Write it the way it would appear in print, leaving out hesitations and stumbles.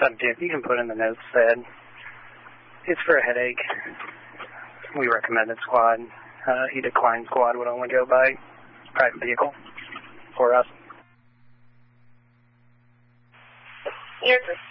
subject. You can put in the notes that it's for a headache. We recommended squad. He declined squad, would only go by private vehicle for us. Yes, sir.